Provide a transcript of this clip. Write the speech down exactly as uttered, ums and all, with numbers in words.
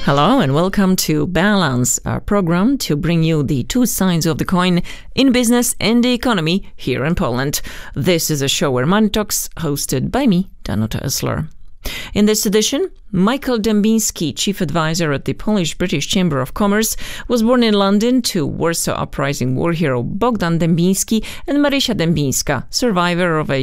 Hello and welcome to Balance, our program to bring you the two sides of the coin in business and the economy here in Poland. This is a show where money talks, hosted by me, Danuta Esler. In this edition, Michael Dębiński, chief advisor at the Polish-British Chamber of Commerce, was born in London to Warsaw Uprising war hero Bogdan Dębiński and Marysia Dębińska, survivor of a